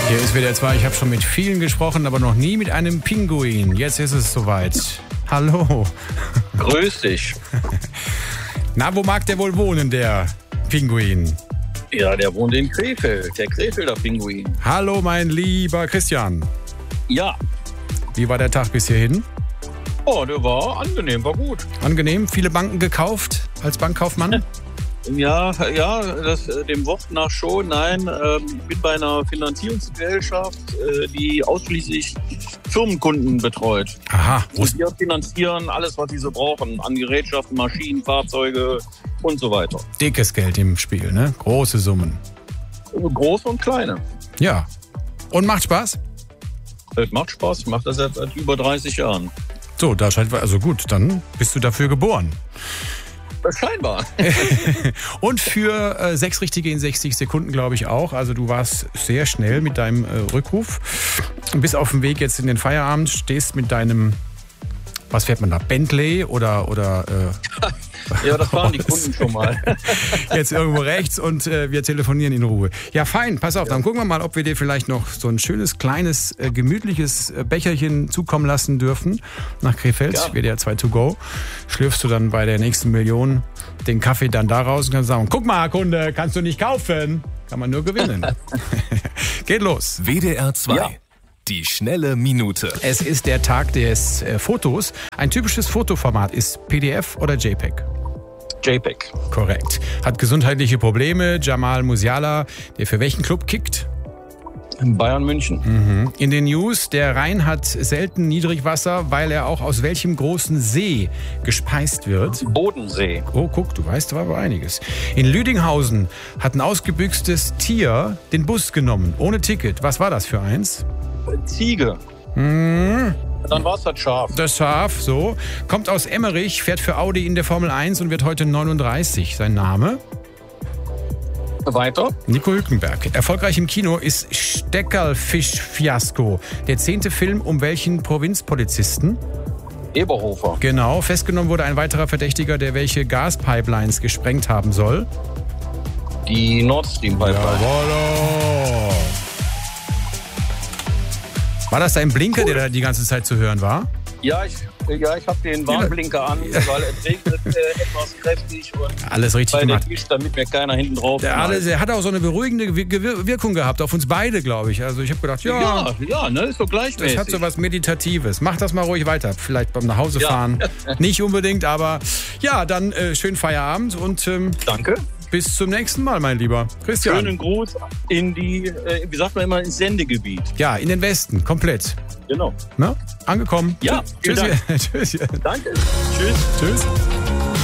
Hier ist WDR 2. Ich habe schon mit vielen gesprochen, aber noch nie mit einem Pinguin. Jetzt ist es soweit. Hallo. Grüß dich. Na, wo mag der wohl wohnen, der Pinguin? Ja, der wohnt in Krefeld, der Krefelder Pinguin. Hallo, mein lieber Christian. Ja. Wie war der Tag bis hierhin? Oh, der war angenehm, war gut. Angenehm? Viele Banken gekauft als Bankkaufmann? Ja, dem Wort nach schon. Nein, ich bin bei einer Finanzierungsgesellschaft, die ausschließlich Firmenkunden betreut. Aha. Und wir finanzieren alles, was sie so brauchen, an Gerätschaften, Maschinen, Fahrzeuge und so weiter. Dickes Geld im Spiel, ne? Große Summen. Große und kleine. Ja. Und macht Spaß? Es macht Spaß, ich mache das jetzt seit über 30 Jahren. So, da scheint, also gut, dann bist du dafür geboren. Scheinbar. Und für 6 Richtige in 60 Sekunden, glaube ich auch. Also du warst sehr schnell mit deinem Rückruf. Bis auf dem Weg jetzt in den Feierabend, stehst mit deinem, was fährt man da, Bentley oder Ja, das waren die Kunden schon mal. Jetzt irgendwo rechts und wir telefonieren in Ruhe. Ja, fein, pass auf, dann gucken wir mal, ob wir dir vielleicht noch so ein schönes, kleines, gemütliches Becherchen zukommen lassen dürfen nach Krefeld. Ja. WDR 2 to go. Schlürfst du dann bei der nächsten Million den Kaffee dann da raus und kannst sagen, guck mal, Kunde, kannst du nicht kaufen. Kann man nur gewinnen. Geht los. WDR 2. Ja. Die schnelle Minute. Es ist der Tag des Fotos. Ein typisches Fotoformat ist PDF oder JPEG. JPEG. Korrekt. Hat gesundheitliche Probleme. Jamal Musiala, der für welchen Club kickt? Bayern München. In den News, der Rhein hat selten Niedrigwasser, weil er auch aus welchem großen See gespeist wird? Bodensee. Oh, guck, du weißt aber einiges. In Lüdinghausen hat ein ausgebüxtes Tier den Bus genommen, ohne Ticket. Was war das für eins? Ziege. Dann war es das Schaf. Das Schaf, so. Kommt aus Emmerich, fährt für Audi in der Formel 1 und wird heute 39. Sein Name? Weiter. Nico Hülkenberg. Erfolgreich im Kino ist Steckerlfisch-Fiasko. Der 10. Film um welchen Provinzpolizisten? Eberhofer. Genau. Festgenommen wurde ein weiterer Verdächtiger, der welche Gaspipelines gesprengt haben soll. Die Nord Stream Pipeline. Jawollo. War das dein Blinker, der da die ganze Zeit zu hören war? Ja, ich habe den Warnblinker an, weil es regnet etwas kräftig und Alles richtig bei der gemacht. Tisch, damit mir keiner hinten drauf Er hat auch so eine beruhigende Wirkung gehabt auf uns beide, glaube ich. Also ich habe gedacht, Ja, ne, ist so gleichmäßig. das hat so was Meditatives. Mach das mal ruhig weiter. Vielleicht beim Nachhausefahren. Nicht unbedingt, aber ja, dann schönen Feierabend und Danke. bis zum nächsten Mal, mein lieber Christian. Schönen Gruß in die, wie sagt man immer, ins Sendegebiet. Ja, in den Westen, komplett. Genau. Na? Angekommen. Ja, vielen Tschüss. Tschüss. Danke. Tschüss. Tschüss.